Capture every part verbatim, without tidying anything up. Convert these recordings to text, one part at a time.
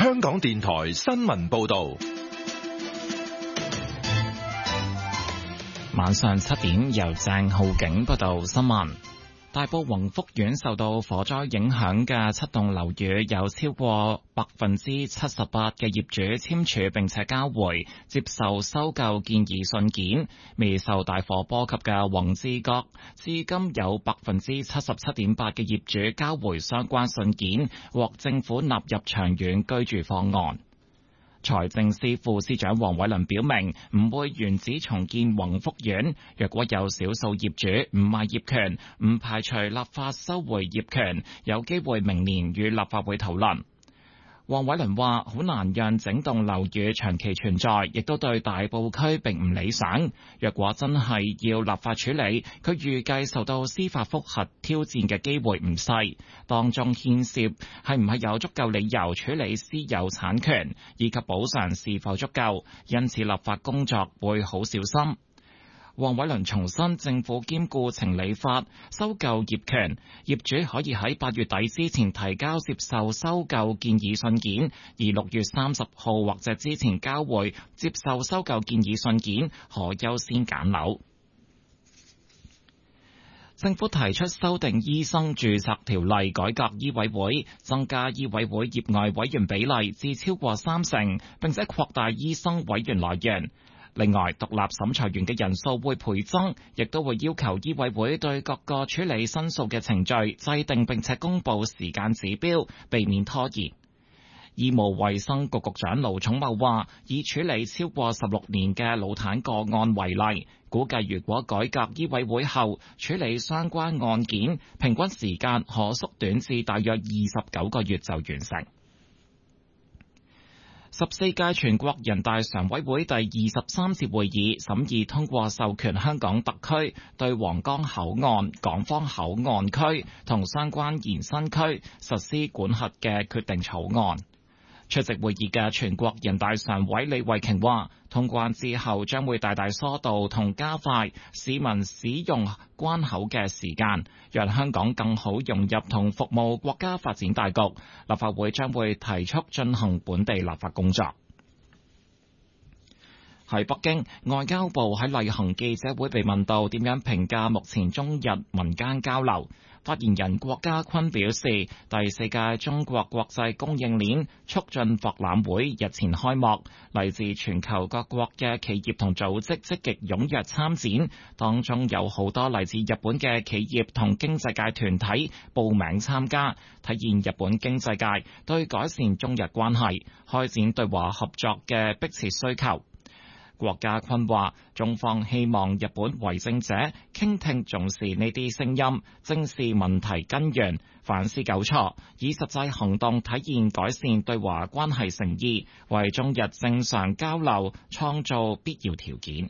香港電台新聞報道。 晚上七點，由鄭浩景報道新聞。大埔宏福苑受到火災影響嘅七棟樓宇，有超過百分之七十八嘅業主簽署並且交回接受收購建議信件。未受大火波及嘅宏志閣，至今有百分之七十七點八嘅業主交回相關信件，獲政府納入長遠居住方案。財政司副司長黃偉綸表明，唔會原址重建宏福苑。若果有少數業主唔賣業權，唔排除立法收回業權，有機會明年與立法會討論。黃偉綸話：好難讓整棟樓宇長期存在，亦都對大埔區並唔理想。若果真係要立法處理，佢預計受到司法覆核挑戰嘅機會唔細，當中牽涉係唔係有足夠理由處理私有產權，以及補償是否足夠，因此立法工作會好小心。黃偉綸重申，政府兼顧情理法，收購業權，業主可以喺八月底之前提交接受收購建議信件，而六月三十號或者之前交回接受收購建議信件，可優先揀樓。政府提出修訂醫生註冊條例，改革醫委會，增加醫委會業外委員比例至超過三成，並且擴大醫生委員來源。另外，獨立審裁員嘅人數會倍增，亦都會要求醫委會對各個處理申訴嘅程序制定並且公佈時間指標，避免拖延。醫務衛生局局長盧寵茂話，以處理超過十六年嘅腦癱個案為例，估計如果改革醫委會後，處理相關案件平均時間可縮短至大約二十九個月就完成。十四屆全國人大常委會第二十三次會議審議通過授權香港特區對皇崗口岸、港方口岸區同相關延伸區實施管轄嘅決定草案。出席會議嘅全國人大常委李慧瓊話，通關之後將會大大疏導同加快市民使用關口嘅時間，讓香港更好融入同服務國家發展大局。立法會將會提速進行本地立法工作。喺北京，外交部喺例行記者會被問到點樣評價目前中日民間交流。發言人郭家坤表示，第四屆中國國際供應鏈促進博覽會日前開幕，嚟自全球各國嘅企業同組織積極踴躍參展，當中有好多嚟自日本嘅企業同經濟界團體報名參加，體現日本經濟界對改善中日關係、開展對華合作嘅迫切需求。郭家坤話，中方希望日本為政者傾聽重視呢啲聲音，正視問題根源，反思糾錯，以實際行動體現改善對華關係誠意，為中日正常交流創造必要條件。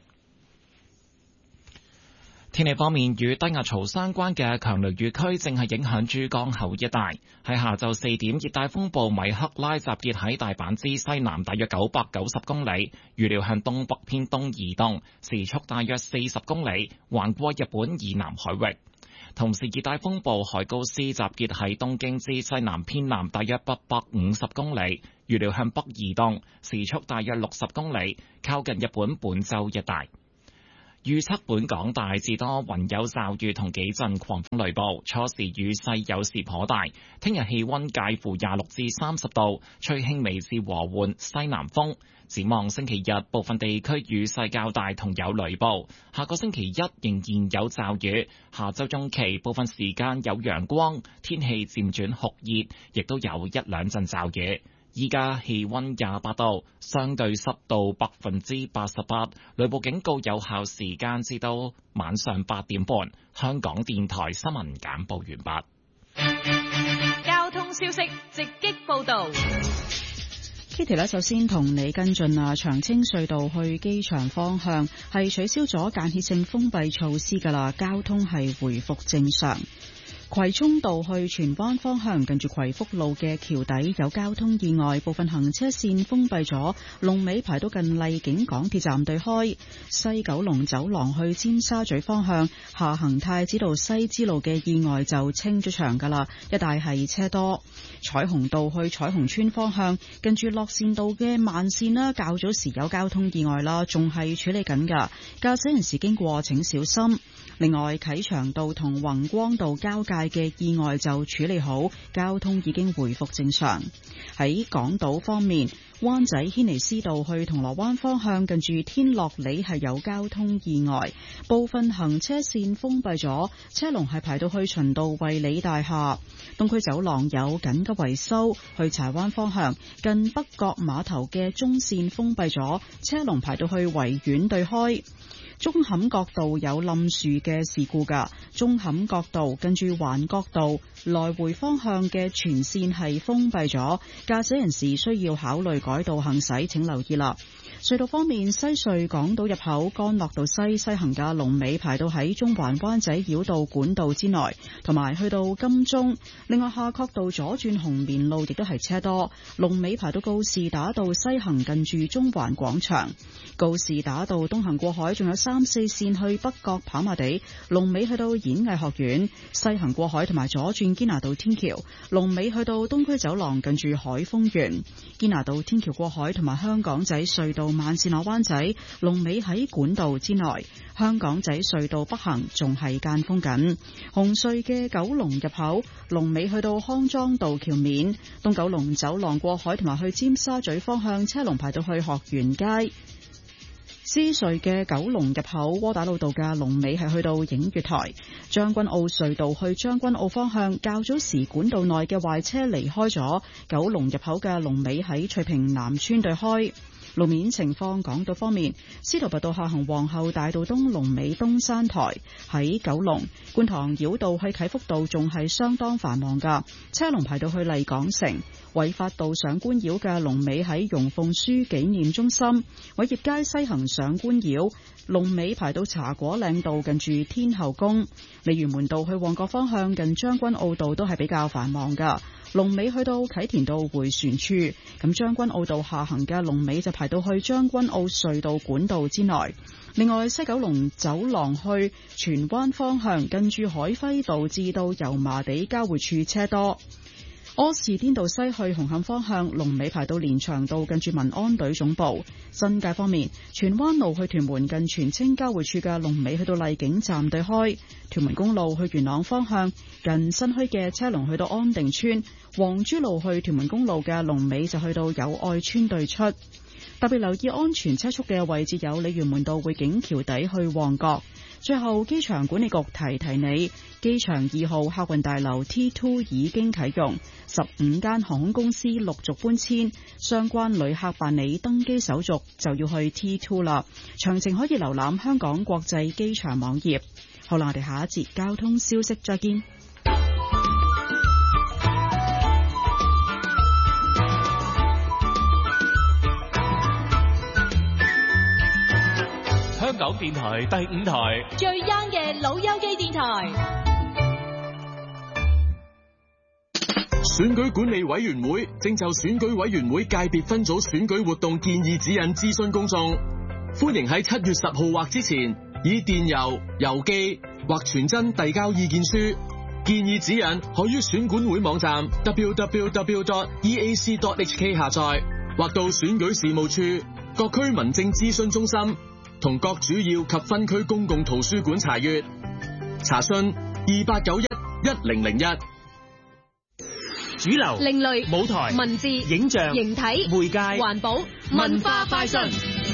天氣方面，與低壓槽相關嘅強雷雨區正係影響珠江口一帶。喺下晝四點，熱帶風暴米克拉集結喺大阪之西南大約九百九十公里，預料向東北偏東移動，時速大約四十公里，橫過日本以南海域。同時，熱帶風暴海高斯集結喺東京之西南偏南大約八百五十公里，預料向北移動，時速大約六十公里，靠近日本本州一帶。預測本港大致多雲有驟雨同幾陣狂風雷暴，初時雨勢有時頗大。聽日氣溫介乎廿六至三十度，吹輕微至和緩西南風。展望星期日，部分地區雨勢較大同有雷暴。下個星期一仍然有驟雨，下周中期部分時間有陽光，天氣漸轉酷熱，亦都有一兩陣驟雨。依家氣溫廿八度，相對濕度百分之八十八，雷暴警告有效時間至到晚上八點半。香港電台新聞簡報完畢。交通消息直擊報道。 Kitty 咧，首先同你跟進啊，長青隧道去機場方向係取消咗間歇性封閉措施噶啦，交通係回復正常。 葵涌道去荃灣方向近住葵福路嘅橋底有交通意外，部分行車線封閉咗，龍尾排到近荔景港鐵站對開。西九龍走廊去尖沙咀方向下行太子道西支路嘅意外就清咗場噶啦，一帶係車多。彩虹道去彩虹村方向近住樂善道嘅慢線啦，較早時有交通意外啦，仲係處理緊噶，駕駛人士經過請小心。另外，啟祥道同宏光道交界嘅意外就處理好，交通已經回復正常。喺港島方面，灣仔軒尼詩道去銅鑼灣方向近住天樂里係有交通意外，部分行車線封閉咗，車龍係排到去循道衛理大廈。東區走廊有緊急維修，去柴灣方向近北角碼頭嘅中線封閉咗，車龍排到去維園對開。舂坎角道有冧樹嘅事故㗎，舂坎角道跟住環角道來回方向嘅全線係封閉咗，駕駛人士需要考慮改道行駛，請留意啦。隧道方面，西隧港島入口干諾道西西行嘅龍尾排到喺中環灣仔繞道管道之內，同埋去到金鐘。另外，夏慤道左轉紅棉路亦都係車多，龍尾排到告士打道西行近住中環廣場。告士打道東行過海仲有三四線去北角跑馬地，龍尾去到演藝學院。西行過海同埋左轉堅拿道天橋，龍尾去到東區走廊近住海峰園。堅拿道天橋過海同埋香港仔隧道慢線落灣仔，龍尾喺管道之內。香港仔隧道北行仲係間封緊。紅隧嘅九龍入口，龍尾去到康莊道橋面。東九龍走廊過海同埋去尖沙咀方向，車龍排到去學園街。獅隧嘅九龍入口窩打老道嘅龍尾係去到映月台。將軍澳隧道去將軍澳方向，較早時管道內嘅壞車離開咗，九龍入口嘅龍尾喺翠屏南村對開。路面情況，港島方面，司徒拔道下行皇后大道東龍尾東山台。喺九龍觀塘繞道去啟福道仲係相當繁忙噶，車龍排到去麗港城。偉發道上官繞嘅龍尾喺容鳳書紀念中心。偉業街西行上官繞龍尾排到茶果嶺道近住天后宮。鯉魚門道去旺角方向近將軍澳道都係比較繁忙噶，龍尾去到啟田道回旋處。咁將軍澳道下行嘅龍尾就排到去將軍澳隧道管道之內。另外，西九龍走廊去荃灣方向近住海輝道至到油麻地交匯處車多。柯士甸道西去紅磡方向，龍尾排到連翔道近住民安隊總部。新界方面，荃灣路去屯門近荃青交匯處嘅龍尾去到荔景站對開。屯門公路去元朗方向近新墟嘅車龍去到安定村。黃珠路去屯門公路嘅龍尾就去到友愛村對出。特別留意安全車速嘅位置有鯉魚門道匯景橋底去旺角。最後，機場管理局提提你，機場二號客運大樓 T 二 已經啟用，十五間航空公司陸續搬遷，相關旅客辦理登機手續就要去 T 二啦。詳情可以瀏覽香港國際機場網頁。好啦，我哋下一節交通消息再見。 香港電台第五台最 young 嘅老友記電台。 選舉管理委員會正就選舉委員會界別分組選舉活動建議指引諮詢公眾，歡迎喺七月十號或之前以電郵、郵寄或傳真遞交意見書。建議指引可於選管會網站 double-u double-u double-u dot e a c dot h k 下載，或到選舉事務處、各區民政諮詢中心同各主要及分區公共圖書館查閱。查詢二八九一一零零一。 主流、 另類、 舞台、 文字、 影像、 形體、 媒介、 環保、文化快訊。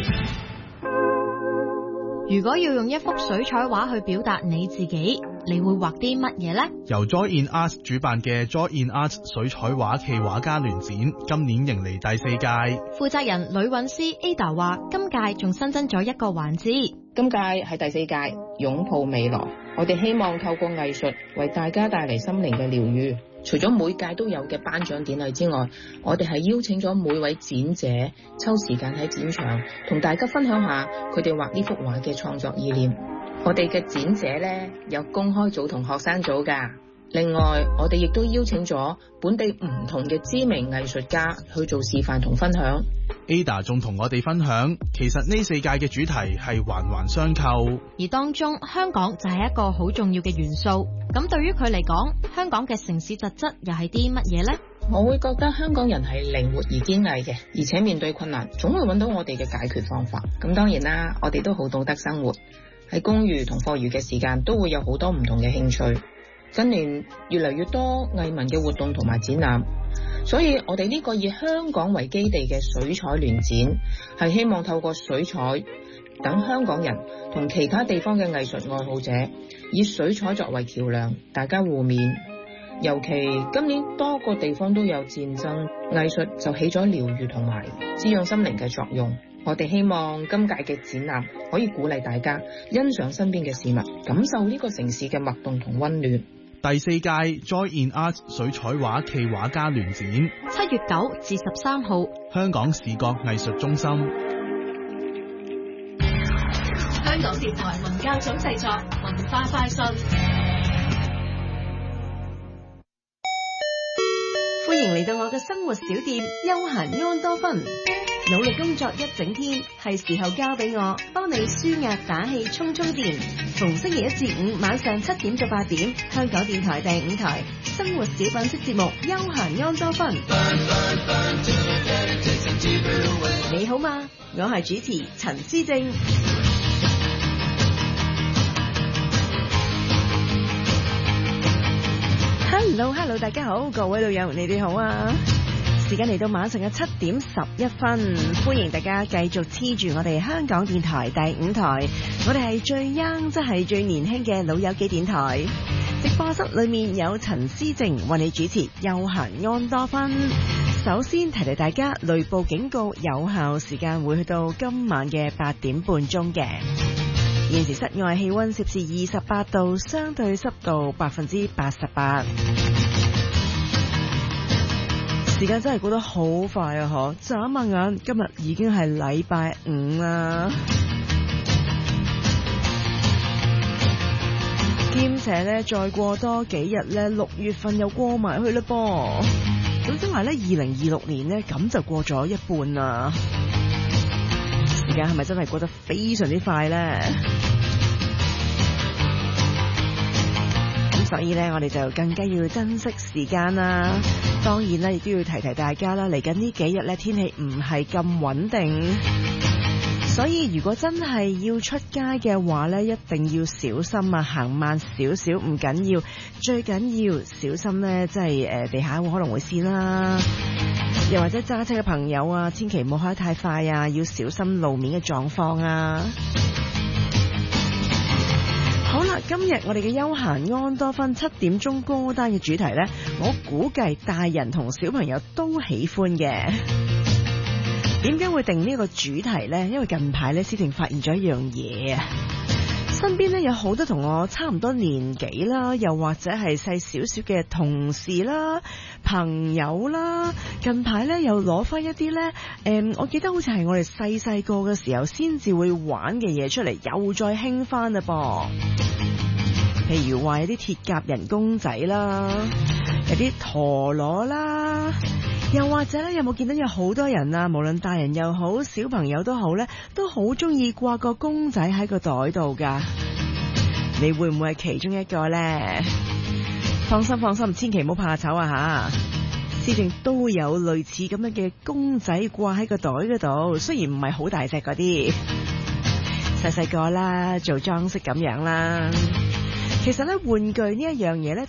如果要用一幅水彩畫去表達你自己，你會畫啲乜嘢呢？ 由 Joy in Art 主辦嘅 Joy in Art 水彩畫暨畫家聯展，今年迎嚟第四屆。 負責人呂韻詩 Ada 話，今屆仲新增咗一個環節。 今屆係第四屆，擁抱未來。我哋希望透過藝術為大家帶嚟心靈嘅療癒。除咗每屆都有嘅頒獎典禮之外，我哋係邀請咗每位展者抽時間喺展場同大家分享下佢哋畫呢幅畫嘅創作意念。我哋嘅展者呢，有公開組同學生組㗎。 另外，我哋亦都邀請咗本地唔同嘅知名藝術家去做示範同分享。 Ada 仲同我哋分享，其實呢四屆嘅主題係環環相扣， 而當中香港就係一個好重要嘅元素。咁對於佢嚟講，香港嘅城市特質又係啲乜嘢呢？ 我會覺得香港人係靈活而堅毅嘅，而且面對困難總會揾到我哋嘅解決方法。咁當然啦，我哋都好懂得生活，喺公餘同課餘嘅時間都會有好多唔同嘅興趣。近年越嚟越多藝文嘅活動同埋展覽，所以我哋呢個以香港為基地嘅水彩聯展，係希望透過水彩等香港人同其他地方嘅藝術愛好者，以水彩作為橋梁，大家互勉。尤其今年多個地方都有戰爭，藝術就起咗療癒同埋滋養心靈嘅作用。我哋希望今屆嘅展覽可以鼓勵大家欣賞身邊嘅事物，感受呢個城市嘅脈動同溫暖。 第四屆 Joy in Art 水彩畫暨畫家聯展， 七月九至十三號， 香港視覺藝術中心。 香港電台文教組製作，文化快訊。 歡迎嚟到我嘅生活小店休閒安多芬。努力工作一整天，係時候交俾我幫你舒壓打氣充充電。逢星期一至五晚上七點到八點，香港電台第五台生活小品式節目休閒安多芬。你好嗎？我係主持陳思正。Hello Hello， 大家好，各位老友你哋好啊！時間嚟到晚上嘅七點十一分，歡迎大家繼續黐住我哋香港電台第五台，我哋係最 young 即係最年輕嘅老友記電台。直播室裏面有陳思靜為你主持休閒安多芬。首先提提大家，雷暴警告有效時間會去到今晚嘅八點半鐘嘅。現時室外氣溫攝氏二十八度，相對濕度百分之八十八。時間真係過得好快啊！嗬，眨下眼今日已經係禮拜五啦，兼且咧再過多幾日咧，六月份又過埋去啦噃。咁即係話咧，二零二六年咧咁就過咗一半啦。時間係咪真係過得非常之快咧？咁所以咧，我哋就更加要珍惜時間啦。當然啦，亦都要提提大家啦。嚟緊呢幾日咧，天氣唔係咁穩定，所以如果真係要出街嘅話咧，一定要小心啊！行慢少少唔緊要，最緊要小心咧，即係誒地下會可能會跣啦。又或者揸車嘅朋友啊，千祈唔好開得太快啊，要小心路面嘅狀況啊。好啦，今日我哋嘅休閒安多芬七點鐘歌單嘅主題呢，我估計大人同小朋友都喜歡嘅。點解會定呢個主題呢？因為近排呢，思婷發現咗一樣嘢啊，身邊呢有好多同我差唔多年紀啦，又或者係細少少嘅同事啦、朋友啦，近排呢又攞翻一啲呢，誒、嗯，我記得好似係我哋細細個嘅時候先至會玩嘅嘢出嚟，又再興翻啦噃。譬如話有啲鐵甲人公仔啦，有啲陀螺啦，又或者咧，有冇見到有好多人啊，無論大人又好，小朋友都好咧，都好中意掛個公仔喺個袋度噶。你會唔會係其中一個咧？放心放心，千祈唔好怕醜啊吓！思靜都有類似咁樣嘅公仔掛喺個袋嗰度，雖然唔係好大隻嗰啲，細細個啦，做裝飾咁樣啦。其實咧，玩具呢一樣嘢咧，